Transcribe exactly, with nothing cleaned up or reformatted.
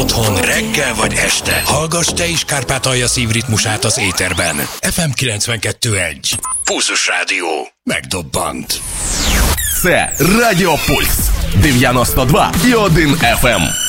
otthon, reggel vagy este. Hallgass te is Kárpátalja szívritmusát az éterben. ef em kilencvenkettő egy. Pulzus Rádió. Megdobbant. Це Радіо Пульс дев'яносто два і один еф ем.